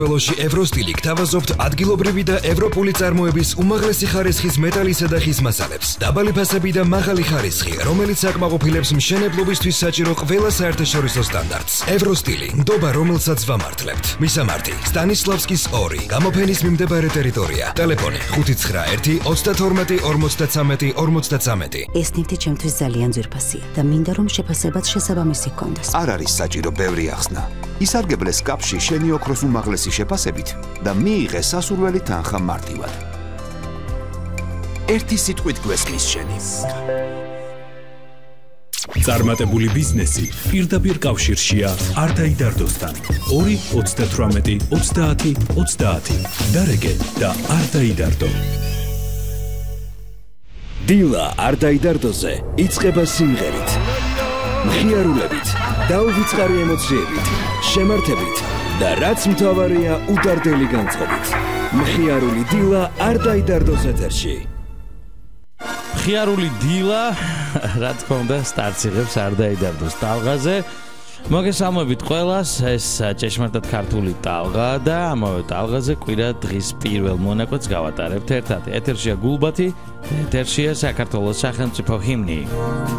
ველოში ევროსტილი გთავაზობთ ადგილობრივი და ევროპული წარმოების უმაღლესი ხარისხის მეტალისა და ხის მასალებს. დაბალი ფასები და მაღალი ხარისხი, რომელიც აკმაყოფილებს მშენებლობისთვის საჭირო ყველა საერთაშორისო სტანდარტს. ევროსტილი, ნდობა, რომელსაც ვამართლებთ. მისამართი: სტანისლავსკის 2, გამოფენის მიმდებარე ტერიტორია. ტელეფონი: 591 32 53 53. ეს ნივთი ჩემთვის ძალიან ძვირფასია და მინდა რომ შეფასებაც შესაბამისი ჰქონდეს. არ არის საჭირო ბევრი ახსნა. ისარგებლე სკაფში შენი ოქროს უმაღლესი შეფასებით და მიიღე სასურველი თანხა მარტივად. ერთი სიტყვით გვესმის შენი. წარმატებული ბიზნესი პირდაპირ კავშირშია არტაიდარდოსთან. 2 38 30 30. დარეგე და არტაიდარდო. დილა არტაიდარდოზე იწყება სიმღერით, მხიარულებით, დაუვიწყარი ემოციებით, შემართებით და რაც მთავარია უდარდელი განწყობით. მხიარული დილა არტაიდარდოს ეთერში. მხიარული დილა, რა თქმა უნდა, სტარტს იღებს არტაიდარდოს ტალღაზე. მოგესალმებით ყველას, ეს ჭეშმარიტად ქართული ტალღა და ამავე ტალღაზე კვირა დღის პირველ მონაკვეთს გავატარებთ ერთად. ეთერშია გულბათი, ეთერშია საქართველოს სახელმწიფო ჰიმნი.